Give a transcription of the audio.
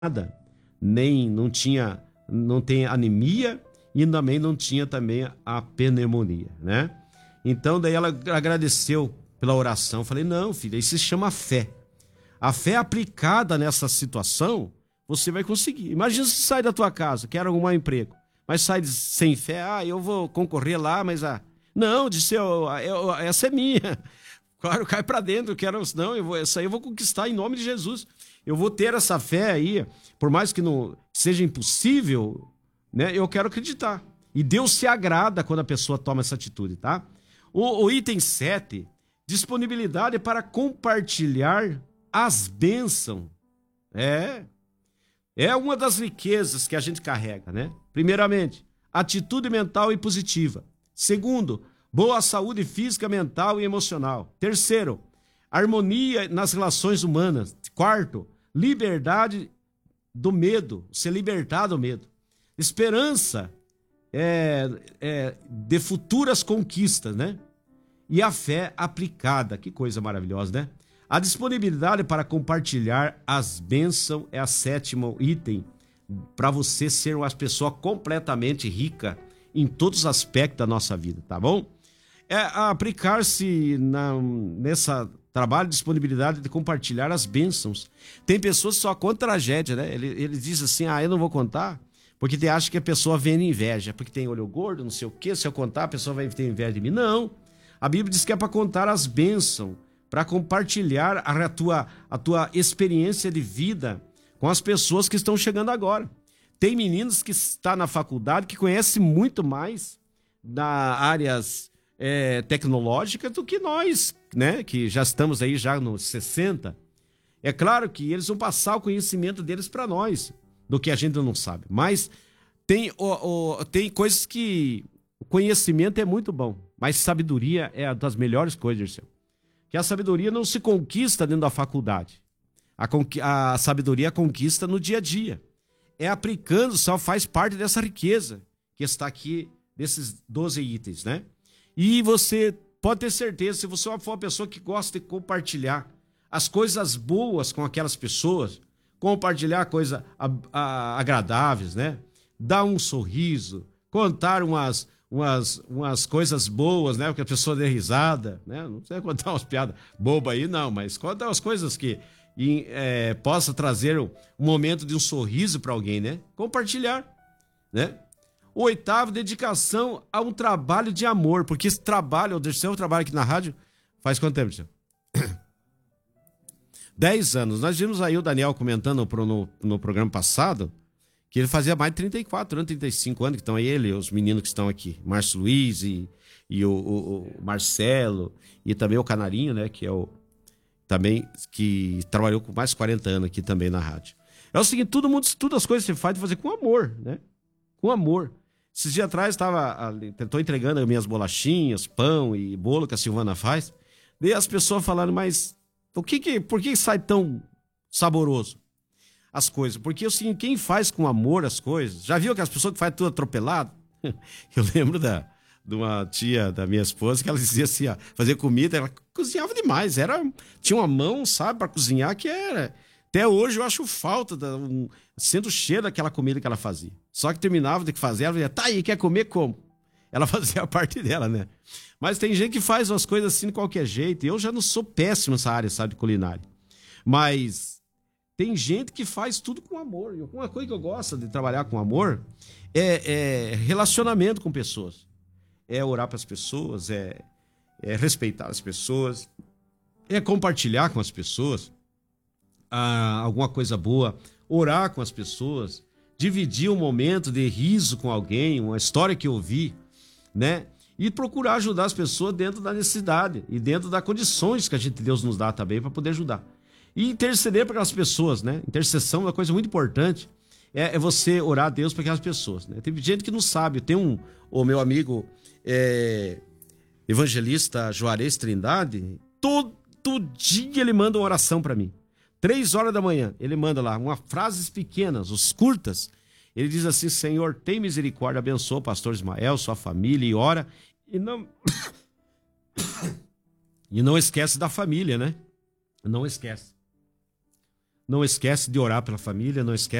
nada, nem não tem anemia e também não tinha também a pneumonia, né? Então daí ela agradeceu pela oração. Falei, não, filha, isso se chama fé. A fé aplicada nessa situação, você vai conseguir. Imagina se sai da tua casa, quer arrumar emprego, mas sai sem fé, eu vou concorrer lá, mas não, disse essa é minha. Claro, cai para dentro, essa aí eu vou conquistar em nome de Jesus. Eu vou ter essa fé aí, por mais que não seja impossível, né? Eu quero acreditar. E Deus se agrada quando a pessoa toma essa atitude, tá? O item 7, disponibilidade para compartilhar as bênçãos. É uma das riquezas que a gente carrega, né? Primeiramente, atitude mental e positiva. Segundo, boa saúde física, mental e emocional. Terceiro, harmonia nas relações humanas. Quarto, liberdade do medo, se libertar do medo. Esperança de futuras conquistas, né? E a fé aplicada, que coisa maravilhosa, né? A disponibilidade para compartilhar as bênçãos é a sétimo item para você ser uma pessoa completamente rica em todos os aspectos da nossa vida, tá bom? Aplicar-se nessa trabalho de disponibilidade de compartilhar as bênçãos. Tem pessoas que só contam tragédia, né? Ele diz assim, eu não vou contar, porque acha que a pessoa vem inveja, porque tem olho gordo, não sei o quê, se eu contar a pessoa vai ter inveja de mim. Não, a Bíblia diz que é para contar as bênçãos, para compartilhar a tua experiência de vida com as pessoas que estão chegando agora. Tem meninos que estão na faculdade que conhecem muito mais das áreas tecnológicas do que nós, né? Que já estamos aí já nos 60. É claro que eles vão passar o conhecimento deles para nós, do que a gente não sabe. Mas tem coisas que o conhecimento é muito bom, mas sabedoria é uma das melhores coisas, Dirceu. Que a sabedoria não se conquista dentro da faculdade. A sabedoria conquista no dia a dia. Aplicando, só faz parte dessa riqueza que está aqui, desses 12 itens, né? E você pode ter certeza, se você for uma pessoa que gosta de compartilhar as coisas boas com aquelas pessoas, compartilhar coisas agradáveis, né? Dar um sorriso, contar umas coisas boas, né? Porque a pessoa dê risada, né? Não precisa contar umas piadas bobas aí, não, mas conta umas coisas que possa trazer um momento de um sorriso para alguém, né? Compartilhar, né? O oitavo, dedicação a um trabalho de amor, porque esse trabalho, eu trabalho aqui na rádio, faz quanto tempo, Dirceu? 10 anos. Nós vimos aí o Daniel comentando no programa passado que ele fazia mais de 34 anos, 35 anos, que estão aí ele, os meninos que estão aqui, Márcio Luiz e o Marcelo, e também o Canarinho, né, que também que trabalhou com mais de 40 anos aqui também na rádio. É o seguinte, todo mundo estuda as coisas que você faz de fazer com amor, né? Com amor. Esses dias atrás estou entregando as minhas bolachinhas, pão e bolo que a Silvana faz. Daí as pessoas falaram, mas por que sai tão saboroso as coisas? Porque assim, quem faz com amor as coisas, já viu aquelas pessoas que fazem tudo atropelado? Eu lembro de uma tia da minha esposa que ela dizia assim, fazer comida, ela cozinhava demais, tinha uma mão, sabe, para cozinhar que era... Até hoje eu acho falta, sendo cheio daquela comida que ela fazia. Só que terminava de fazer, ela dizia, tá aí, quer comer como? Ela fazia a parte dela, né? Mas tem gente que faz umas coisas assim de qualquer jeito. Eu já não sou péssimo nessa área, sabe, de culinária. Mas tem gente que faz tudo com amor. Uma coisa que eu gosto de trabalhar com amor é relacionamento com pessoas. É orar para as pessoas, é respeitar as pessoas, é compartilhar com as pessoas alguma coisa boa, orar com as pessoas, dividir um momento de riso com alguém, uma história que eu ouvi, né? E procurar ajudar as pessoas dentro da necessidade e dentro das condições que Deus nos dá também para poder ajudar. E interceder para aquelas pessoas, né? Intercessão é uma coisa muito importante, é você orar a Deus para aquelas pessoas, né? Tem gente que não sabe, tem o meu amigo evangelista Juarez Trindade, todo dia ele manda uma oração para mim. 3 horas da manhã, ele manda lá, frases pequenas, os curtas. Ele diz assim, Senhor, tem misericórdia, abençoa o pastor Ismael, sua família, e ora. E não esquece da família, né? Não esquece. Não esquece de orar pela família, não esquece